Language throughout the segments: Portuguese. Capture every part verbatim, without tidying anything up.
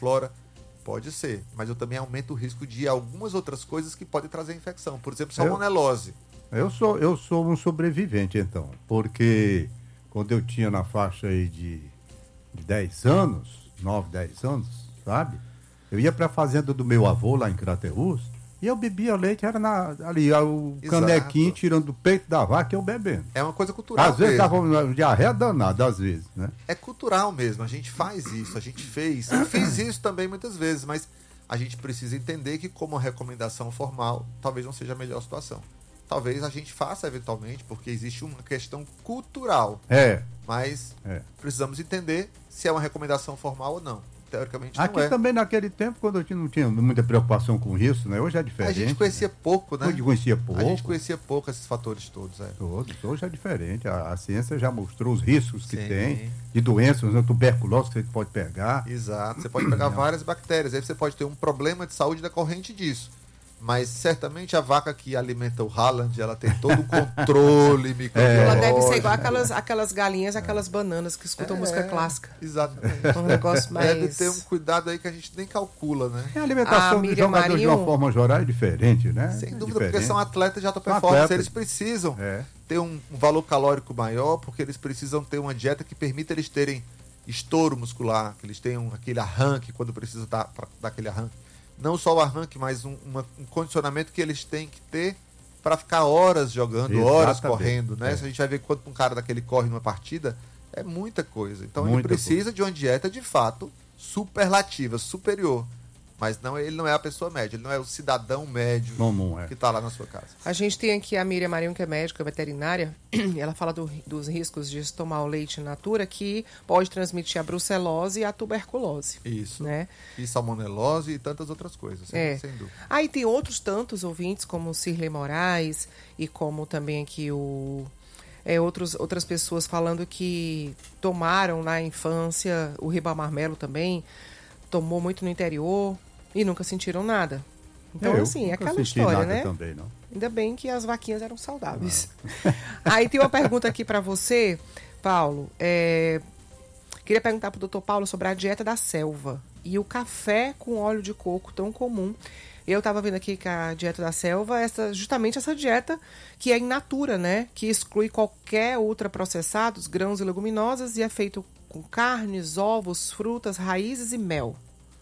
flora? Pode ser, mas eu também aumento o risco de algumas outras coisas que podem trazer infecção. Por exemplo, salmonelose. Eu, eu, sou, eu sou um sobrevivente, então, porque quando eu tinha na faixa aí de, de dez anos, nove, dez anos, sabe? Eu ia para a fazenda do meu avô, lá em Crateús, e eu bebia leite, era na, ali, o Exato. Canequinho tirando do peito da vaca e eu bebendo. É uma coisa cultural Às vezes mesmo. dava uma diarreia danada, às vezes, né? É cultural mesmo, a gente faz isso, a gente fez. Eu fiz isso também muitas vezes, mas a gente precisa entender que como uma recomendação formal, talvez não seja a melhor situação. Talvez a gente faça eventualmente, porque existe uma questão cultural. É. Mas é. precisamos entender se é uma recomendação formal ou não. Teoricamente não Aqui é. também naquele tempo, quando eu não tinha muita preocupação com isso, né? Hoje é diferente. A gente conhecia né? pouco, né? Hoje conhecia pouco. A gente conhecia pouco esses fatores todos, é. Todos. Hoje é diferente. A, a ciência já mostrou os riscos que Sim. tem de doenças, né? Tuberculose que você pode pegar. Exato. Você pode pegar várias bactérias. Aí você pode ter um problema de saúde decorrente disso. Mas certamente a vaca que alimenta o Haaland, ela tem todo o controle microbiológico. Ela deve ser igual aquelas, aquelas galinhas, aquelas bananas que escutam É, música clássica. Exatamente. Um negócio mais... Deve ter um cuidado aí que a gente nem calcula, né? A alimentação dos jogadores de uma forma geral é diferente, né? Sem dúvida, diferente. porque são atletas de alta São performance. atletas. Eles precisam É. ter um, um valor calórico maior, porque eles precisam ter uma dieta que permita eles terem estouro muscular, que eles tenham aquele arranque quando precisa dar, pra, dar aquele arranque. Não só o arranque, mas um, uma, um condicionamento que eles têm que ter para ficar horas jogando, Exatamente. horas correndo, né? É. Se a gente vai ver quanto um cara daquele corre numa partida, é muita coisa. Então Muita ele precisa coisa. de uma dieta de fato superlativa, superior. Mas não, ele não é a pessoa média, ele não é o cidadão médio Comum, é. que está lá na sua casa. A gente tem aqui a Miriam Marinho, que é médica veterinária, ela fala do, dos riscos de se tomar o leite in natura, que pode transmitir a brucelose e a tuberculose. Isso. Né? E salmonelose e tantas outras coisas, sem, É. sem dúvida. Aí tem outros tantos ouvintes, como o Cirlei Moraes e como também aqui o... É, outros, outras pessoas falando que tomaram na infância, o Ribamar Melo também tomou muito no interior e nunca sentiram nada. Então, Eu assim, é nunca aquela senti história, nada né? Também, não. Ainda bem que as vaquinhas eram saudáveis. Aí tem uma pergunta aqui para você, Paulo. É... Queria perguntar para o doutor Paulo sobre a dieta da selva e o café com óleo de coco tão comum. Eu estava vendo aqui que a dieta da selva é essa, justamente essa dieta que é in natura, né? Que exclui qualquer ultraprocessados, grãos e leguminosas e é feito com carnes, ovos, frutas, raízes e mel.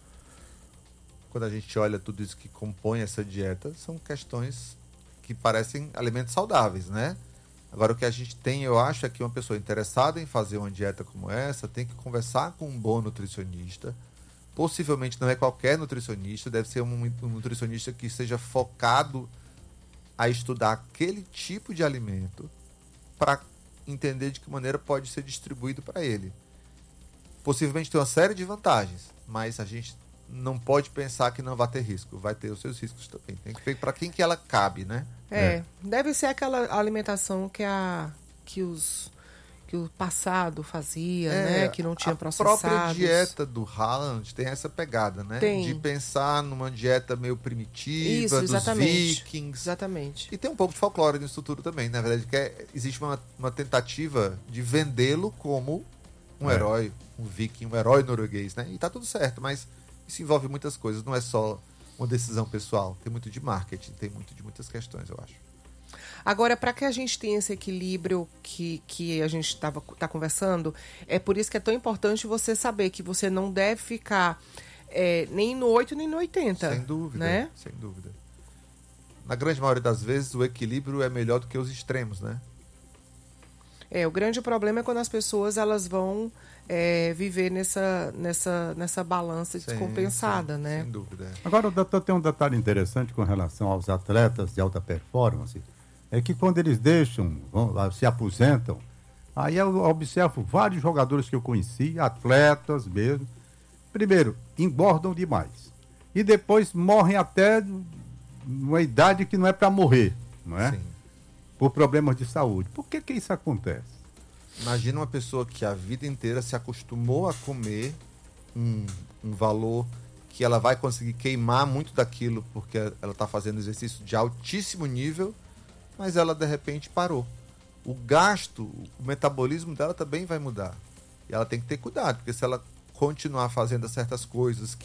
Quando a gente olha tudo isso que compõe essa dieta, são questões que parecem alimentos saudáveis, né? Agora, o que a gente tem, eu acho, é que uma pessoa interessada em fazer uma dieta como essa tem que conversar com um bom nutricionista. Possivelmente não é qualquer nutricionista, deve ser um, um nutricionista que seja focado a estudar aquele tipo de alimento para entender de que maneira pode ser distribuído para ele. Possivelmente tem uma série de vantagens, mas a gente não pode pensar que não vai ter risco. Vai ter os seus riscos também. Tem que ver para quem que ela cabe, né? É, É. deve ser aquela alimentação que, a, que, os, que o passado fazia, É, né? Que não tinha a processados. própria dieta do Haaland tem essa pegada, né? Tem. De pensar numa dieta meio primitiva, Isso, dos exatamente. vikings. Exatamente. E tem um pouco de folclore nisso tudo também. Na verdade, que é, existe uma, uma tentativa de vendê-lo como um É. herói, um viking, um herói norueguês, né? E tá tudo certo, mas isso envolve muitas coisas. Não é só uma decisão pessoal. Tem muito de marketing, tem muito de muitas questões, eu acho. Agora, para que a gente tenha esse equilíbrio que, que a gente estava tá conversando, é por isso que é tão importante você saber que você não deve ficar é, nem no oito nem no oitenta. Sem dúvida, Né? sem dúvida. Na grande maioria das vezes, o equilíbrio é melhor do que os extremos, né? É, o grande problema é quando as pessoas elas vão é, viver nessa, nessa, nessa balança Sim, descompensada, sim, né? Sem dúvida. é. Agora, o doutor tem um detalhe interessante com relação aos atletas de alta performance, é que quando eles deixam, vão, lá, se aposentam, aí eu observo vários jogadores que eu conheci, atletas mesmo, primeiro, engordam demais, e depois morrem até numa idade que não é para morrer, não é? Sim. Por problemas de saúde. Por que que isso acontece? Imagina uma pessoa que a vida inteira se acostumou a comer um, um valor que ela vai conseguir queimar muito daquilo porque ela está fazendo exercício de altíssimo nível, mas ela de repente parou. O gasto, o metabolismo dela também vai mudar. E ela tem que ter cuidado, porque se ela continuar fazendo certas coisas